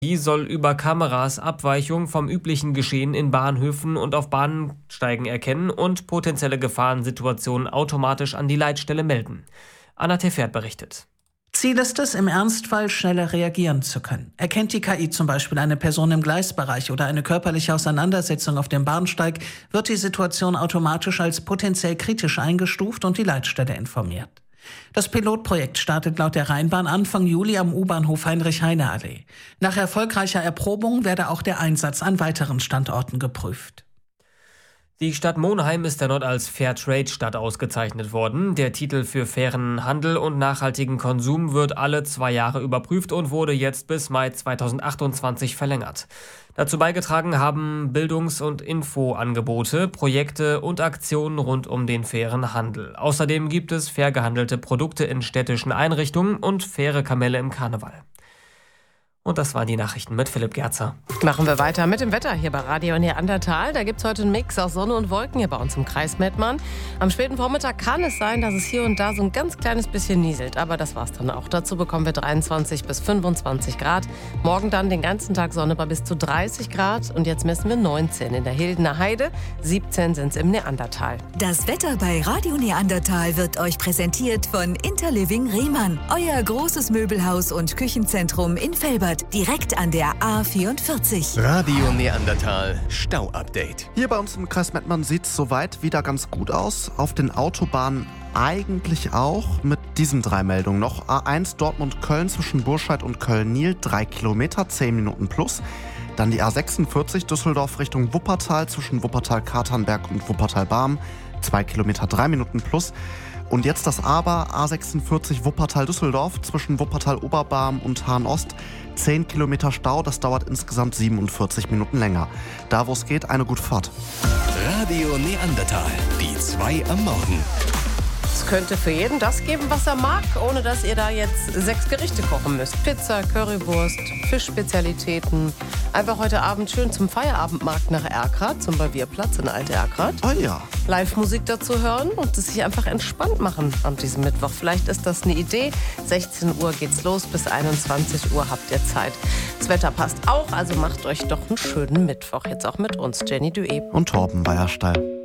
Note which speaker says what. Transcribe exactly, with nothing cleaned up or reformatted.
Speaker 1: Die soll über Kameras Abweichungen vom üblichen Geschehen in Bahnhöfen und auf Bahnsteigen erkennen und potenzielle Gefahrensituationen automatisch an die Leitstelle melden. Anna Tefert berichtet.
Speaker 2: Ziel ist es, im Ernstfall schneller reagieren zu können. Erkennt die K I zum Beispiel eine Person im Gleisbereich oder eine körperliche Auseinandersetzung auf dem Bahnsteig, wird die Situation automatisch als potenziell kritisch eingestuft und die Leitstelle informiert. Das Pilotprojekt startet laut der Rheinbahn Anfang Juli am U-Bahnhof Heinrich-Heine-Allee. Nach erfolgreicher Erprobung werde auch der Einsatz an weiteren Standorten geprüft.
Speaker 1: Die Stadt Monheim ist erneut als Fairtrade-Stadt ausgezeichnet worden. Der Titel für fairen Handel und nachhaltigen Konsum wird alle zwei Jahre überprüft und wurde jetzt bis Mai zweitausendachtundzwanzig verlängert. Dazu beigetragen haben Bildungs- und Infoangebote, Projekte und Aktionen rund um den fairen Handel. Außerdem gibt es fair gehandelte Produkte in städtischen Einrichtungen und faire Kamelle im Karneval. Und das waren die Nachrichten mit Philipp Gerzer.
Speaker 3: Machen wir weiter mit dem Wetter hier bei Radio Neandertal. Da gibt es heute einen Mix aus Sonne und Wolken hier bei uns im Kreis Mettmann. Am späten Vormittag kann es sein, dass es hier und da so ein ganz kleines bisschen nieselt. Aber das war's dann auch. Dazu bekommen wir dreiundzwanzig bis fünfundzwanzig Grad. Morgen dann den ganzen Tag Sonne bei bis zu dreißig Grad. Und jetzt messen wir neunzehn in der Hildener Heide. siebzehn sind es im Neandertal.
Speaker 4: Das Wetter bei Radio Neandertal wird euch präsentiert von Interliving Rehmann. Euer großes Möbelhaus und Küchenzentrum in Velbert. Direkt an der A vierundvierzig.
Speaker 5: Radio Neandertal Stau-Update.
Speaker 6: Hier bei uns im Kreis Mettmann sieht es soweit wieder ganz gut aus. Auf den Autobahnen eigentlich auch. Mit diesen drei Meldungen noch. A eins Dortmund-Köln zwischen Burscheid und Köln-Niel, drei Kilometer, zehn Minuten plus. Dann die A sechsundvierzig Düsseldorf Richtung Wuppertal zwischen Wuppertal-Katernberg und Wuppertal-Barm, zwei Kilometer, drei Minuten plus. Und jetzt das Aber, A sechsundvierzig Wuppertal-Düsseldorf zwischen Wuppertal-Oberbarm und Hahn-Ost. zehn Kilometer Stau, das dauert insgesamt siebenundvierzig Minuten länger. Da, wo es geht, eine gute Fahrt.
Speaker 5: Radio Neandertal, die zwei am Morgen.
Speaker 3: Es könnte für jeden das geben, was er mag, ohne dass ihr da jetzt sechs Gerichte kochen müsst. Pizza, Currywurst, Fischspezialitäten. Einfach heute Abend schön zum Feierabendmarkt nach Erkrath, zum Bavierplatz in Alte-Erkrath.
Speaker 6: Oh ja.
Speaker 3: Live-Musik dazu hören und es sich einfach entspannt machen an diesem Mittwoch. Vielleicht ist das eine Idee. sechzehn Uhr geht's los, bis einundzwanzig Uhr habt ihr Zeit. Das Wetter passt auch, also macht euch doch einen schönen Mittwoch. Jetzt auch mit uns, Jenny Dueb
Speaker 6: und Torben Weiersteil.